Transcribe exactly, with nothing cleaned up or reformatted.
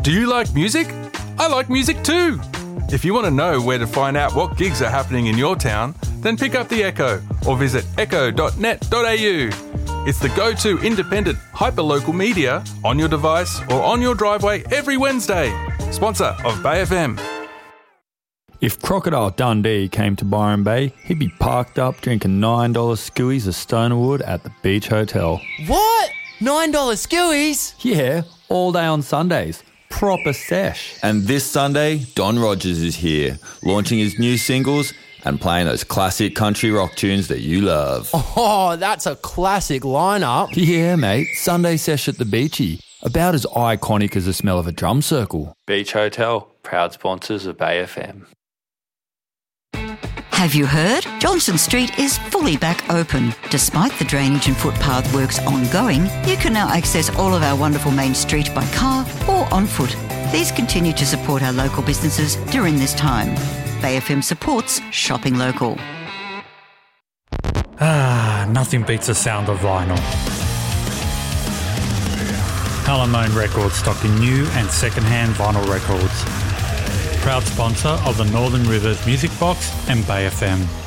Do you like music? I like music too. If you want to know where to find out what gigs are happening in your town, then pick up the Echo or visit echo dot net dot a u. It's the go-to independent, hyper-local media on your device or on your driveway every Wednesday. Sponsor of Bay F M. If Crocodile Dundee came to Byron Bay, he'd be parked up drinking nine dollars skewies of Stonerwood at the Beach Hotel. What? nine dollars skewies? Yeah, all day on Sundays. Proper sesh. And this Sunday, Don Rogers is here, launching his new singles and playing those classic country rock tunes that you love. Oh, that's a classic lineup. Yeah, mate. Sunday sesh at the Beachy. About as iconic as the smell of a drum circle. Beach Hotel, proud sponsors of Bay F M. Have you heard? Johnson Street is fully back open. Despite the drainage and footpath works ongoing, you can now access all of our wonderful main street by car or on foot. These continue to support our local businesses during this time. Bay F M supports shopping local. Ah, nothing beats the sound of vinyl. Alamone Records stocking new and second-hand vinyl records. Proud sponsor of the Northern Rivers Music Box and Bay F M.